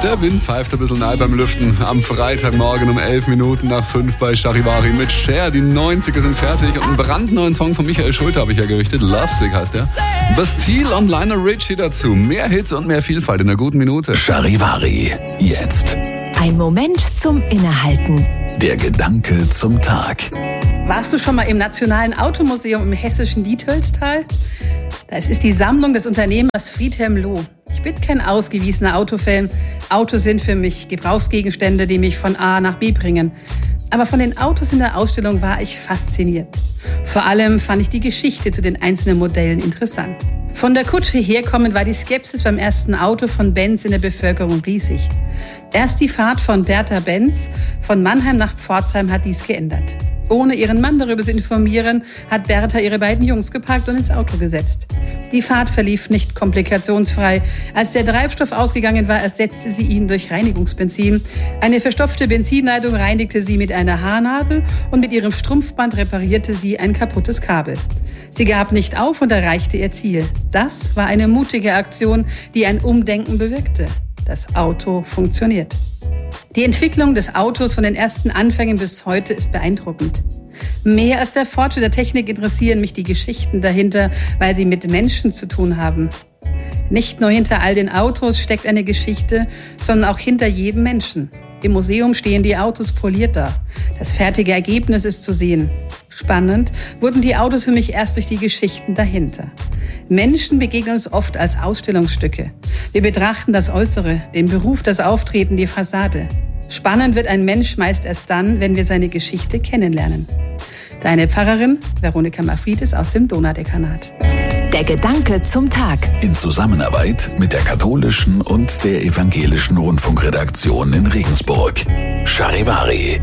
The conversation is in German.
Der Wind pfeift ein bisschen nahe beim Lüften. Am Freitagmorgen um 11 Minuten nach 5 bei Charivari mit Cher. Die 90er sind fertig und einen brandneuen Song von Michael Schulte habe ich ja gerichtet. Lovesick heißt der. Bastille und Lionel Richie dazu. Mehr Hits und mehr Vielfalt in einer guten Minute. Charivari, jetzt. Ein Moment zum Innehalten. Der Gedanke zum Tag. Warst du schon mal im Nationalen Automuseum im hessischen Diethölztal? Das ist die Sammlung des Unternehmers Friedhelm Loh. Ich bin kein ausgewiesener Autofan. Autos sind für mich Gebrauchsgegenstände, die mich von A nach B bringen. Aber von den Autos in der Ausstellung war ich fasziniert. Vor allem fand ich die Geschichte zu den einzelnen Modellen interessant. Von der Kutsche herkommend war die Skepsis beim ersten Auto von Benz in der Bevölkerung riesig. Erst die Fahrt von Bertha Benz von Mannheim nach Pforzheim hat dies geändert. Ohne ihren Mann darüber zu informieren, hat Bertha ihre beiden Jungs gepackt und ins Auto gesetzt. Die Fahrt verlief nicht komplikationsfrei. Als der Treibstoff ausgegangen war, ersetzte sie ihn durch Reinigungsbenzin. Eine verstopfte Benzinleitung reinigte sie mit einer Haarnadel und mit ihrem Strumpfband reparierte sie ein kaputtes Kabel. Sie gab nicht auf und erreichte ihr Ziel. Das war eine mutige Aktion, die ein Umdenken bewirkte. Das Auto funktioniert. Die Entwicklung des Autos von den ersten Anfängen bis heute ist beeindruckend. Mehr als der Fortschritt der Technik interessieren mich die Geschichten dahinter, weil sie mit Menschen zu tun haben. Nicht nur hinter all den Autos steckt eine Geschichte, sondern auch hinter jedem Menschen. Im Museum stehen die Autos poliert da. Das fertige Ergebnis ist zu sehen. Spannend wurden die Autos für mich erst durch die Geschichten dahinter. Menschen begegnen uns oft als Ausstellungsstücke. Wir betrachten das Äußere, den Beruf, das Auftreten, die Fassade. Spannend wird ein Mensch meist erst dann, wenn wir seine Geschichte kennenlernen. Deine Pfarrerin Veronika Mafridis aus dem Donaudekanat. Der Gedanke zum Tag. In Zusammenarbeit mit der katholischen und der evangelischen Rundfunkredaktion in Regensburg. Charivari.